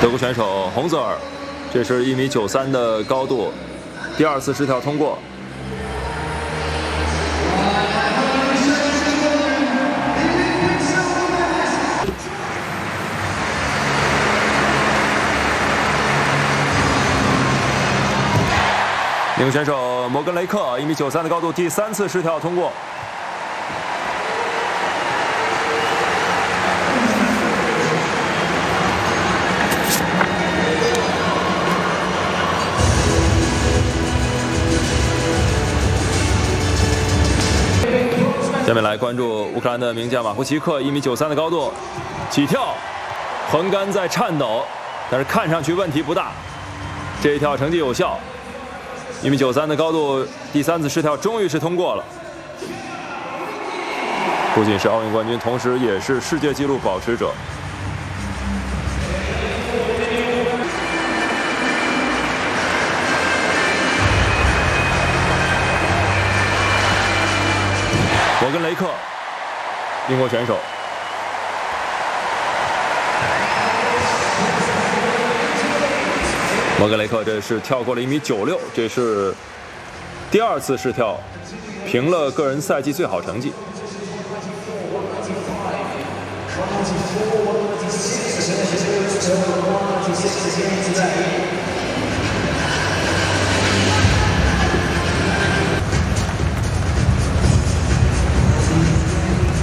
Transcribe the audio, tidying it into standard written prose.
德国选手洪泽尔，这是1.93米的高度，第2次试跳通过。另一个选手摩根雷克1.93米的高度，第3次试跳通过。下面来关注乌克兰的名将马夫奇克1.93米的高度，起跳，横杆在颤抖，但是看上去问题不大，这一跳成绩有效。1.93米的高度，第3次试跳终于是通过了。不仅是奥运冠军，同时也是世界纪录保持者。摩根雷克，英国选手。摩根雷克这是跳过了1.96米，这是第2次试跳，评了个人赛季最好成绩。